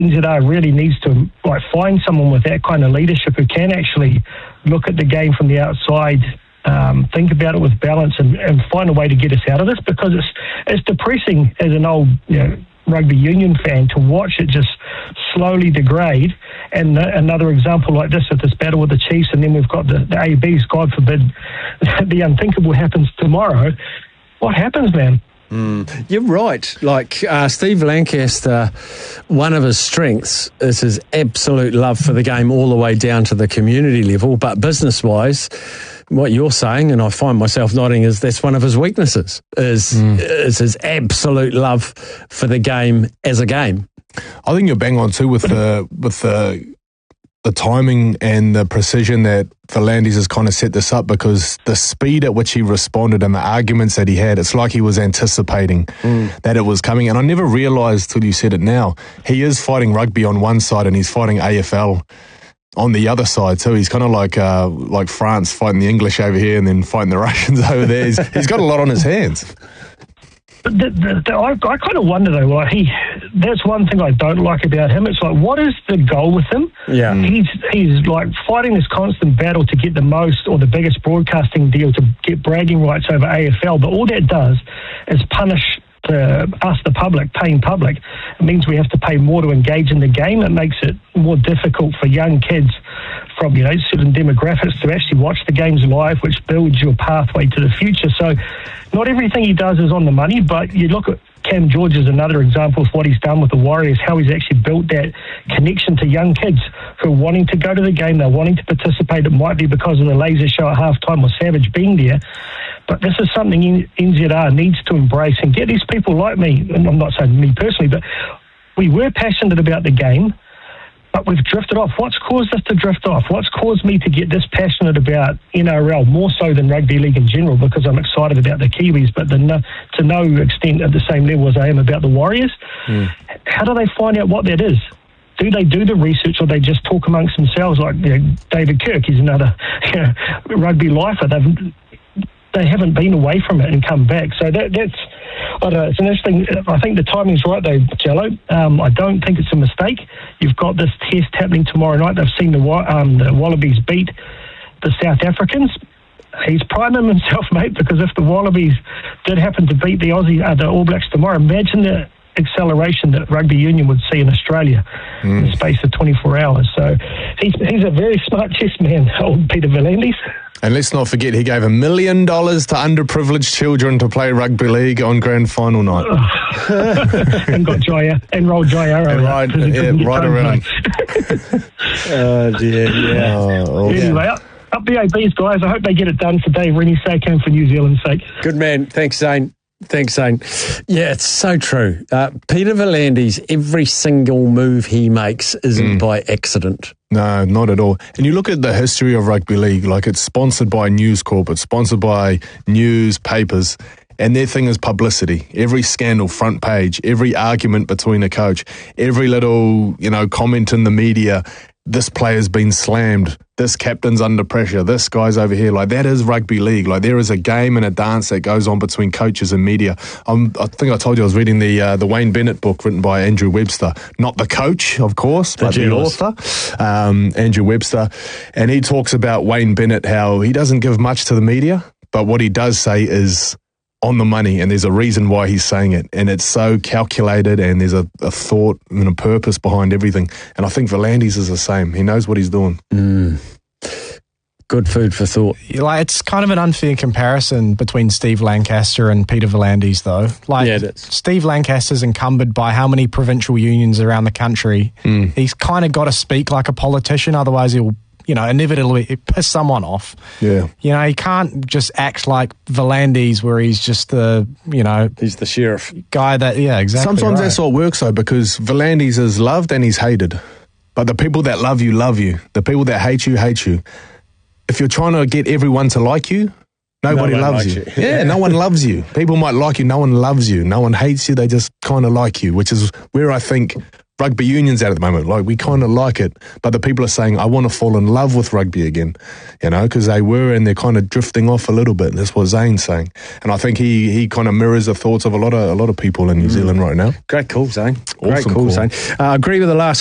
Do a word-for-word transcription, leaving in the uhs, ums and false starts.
N Z R really needs to like find someone with that kind of leadership who can actually look at the game from the outside, um, think about it with balance, and, and find a way to get us out of this, because it's it's depressing as an old, you know, rugby union fan to watch it just slowly degrade. And uh, another example like this, with this battle with the Chiefs, and then we've got the, the A Bs, God forbid the unthinkable happens tomorrow. What happens, man? Mm, you're right. Like uh, Steve Lancaster, one of his strengths is his absolute love for the game all the way down to the community level. But business-wise, what you're saying, and I find myself nodding, is that's one of his weaknesses, is, mm. is his absolute love for the game as a game. I think you're bang on too with the with the the timing and the precision that V'landys has kind of set this up, because the speed at which he responded and the arguments that he had, it's like he was anticipating mm. that it was coming. And I never realised till you said it now, he is fighting rugby on one side and he's fighting A F L on the other side too. He's kind of like uh, like France fighting the English over here and then fighting the Russians over there. He's, he's got a lot on his hands. But the, the, the, I, I kind of wonder though, like he, that's one thing I don't like about him. It's like, what is the goal with him? Yeah. He's, he's like fighting this constant battle to get the most or the biggest broadcasting deal to get bragging rights over A F L. But all that does is punish the, us, the public, paying public. It means we have to pay more to engage in the game. It makes it more difficult for young kids from, you know, certain demographics to actually watch the games live, which builds your pathway to the future. So not everything he does is on the money, but you look at Cam George is another example of what he's done with the Warriors, how he's actually built that connection to young kids who are wanting to go to the game, they're wanting to participate. It might be because of the laser show at halftime or Savage being there, but this is something N Z R needs to embrace and get these people like me, and I'm not saying me personally, but we were passionate about the game, but we've drifted off. What's caused us to drift off? What's caused me to get this passionate about N R L, more so than rugby league in general, because I'm excited about the Kiwis, but the no, to no extent at the same level as I am about the Warriors? Mm. How do they find out what that is? Do they do the research, or they just talk amongst themselves like, you know, David Kirk? He's another, you know, rugby lifer. They've, they haven't been away from it and come back. So that, that's, I don't know, it's an interesting, I think the timing's right though, Jello. Um, I don't think it's a mistake. You've got this test happening tomorrow night. They've seen the, um, the Wallabies beat the South Africans. He's priming himself, mate, because if the Wallabies did happen to beat the Aussie, uh, the All Blacks tomorrow, imagine the acceleration that rugby union would see in Australia mm. in the space of twenty-four hours. So he's, he's a very smart chess man, old Peter V'landys. And let's not forget, he gave a million dollars to underprivileged children to play rugby league on grand final night. and got Jaya, and rolled Jaya and right, yeah, right around. Oh, dear, yeah. Oh, anyway, yeah. up, up the A Bs, guys. I hope they get it done for Dave Rennie's sake and for New Zealand's sake. Good man. Thanks, Zane. Thanks, Zane. Yeah, it's so true. Uh, Peter V'landys, every single move he makes isn't mm. by accident. No, not at all. And you look at the history of rugby league, like it's sponsored by News Corp, it's sponsored by newspapers, and their thing is publicity. Every scandal, front page, every argument between a coach, every little, you know, comment in the media, this player's been slammed, this captain's under pressure, this guy's over here. Like, that is rugby league. Like, there is a game and a dance that goes on between coaches and media. Um, I think I told you I was reading the uh, the Wayne Bennett book written by Andrew Webster. Not the coach, of course, but the, the author, um, Andrew Webster. And he talks about Wayne Bennett, how he doesn't give much to the media, but what he does say is on the money, and there's a reason why he's saying it, and it's so calculated, and there's a, a thought and a purpose behind everything. And I think V'landys is the same. He knows what he's doing. Mm. Good food for thought. Like, it's kind of an unfair comparison between Steve Lancaster and Peter V'landys, though. Like, yeah, it is. Steve Lancaster's encumbered by how many provincial unions around the country. Mm. He's kind of got to speak like a politician, otherwise he'll, you know, inevitably piss someone off. Yeah. You know, he can't just act like V'landys, where he's just the, you know... He's the sheriff. Guy that, yeah, exactly. Sometimes right. that's what works, though, because V'landys is loved and he's hated. But the people that love you, love you. The people that hate you, hate you. If you're trying to get everyone to like you, nobody no loves you. you. Yeah, no one loves you. People might like you, no one loves you. No one hates you, they just kind of like you, which is where I think rugby union's at at the moment. Like, we kind of like it, but the people are saying, I want to fall in love with rugby again, you know, because they were and they're kind of drifting off a little bit. That's what Zane's saying. And I think he he kind of mirrors the thoughts of a lot of a lot of people in New mm. Zealand right now. Great call, Zane. Awesome Great call, call. Zane. I uh, agree with the last